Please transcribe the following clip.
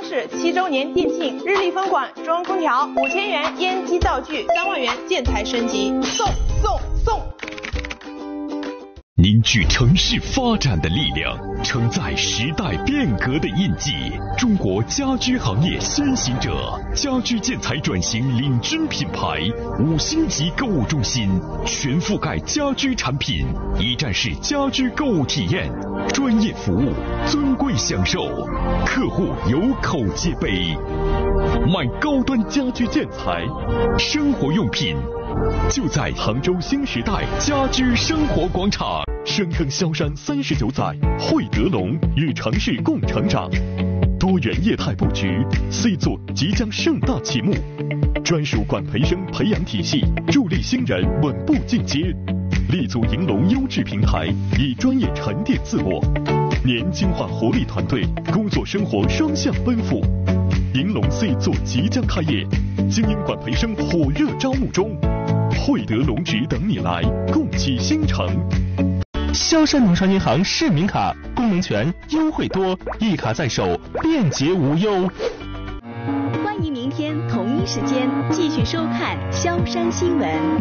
市7周年店庆，日立分馆中央空调5000元烟机灶具，3万元建材升级，送！ 凝聚城市发展的力量，承载时代变革的印记。中国家居行业先行者，家居建材转型领军品牌，5星级购物中心，全覆盖家居产品，一站式家居购物体验，专业服务，尊贵享受，客户有口皆碑。买高端家居建材、生活用品，就在杭州新时代家居生活广场。深耕萧山39载，汇德龙与城市共成长。多元业态布局 ，C 座即将盛大启幕。专属管培生培养体系，助力新人稳步进阶。立足银龙优质平台，以专业沉淀自我。年轻化活力团队，工作生活双向奔赴。银龙 C 座即将开业，精英管培生火热招募中。汇德龙职等你来，共启新城。 萧山农商银行市民卡功能全，优惠多，一卡在手，便捷无忧。 欢迎明天同一时间继续收看萧山新闻。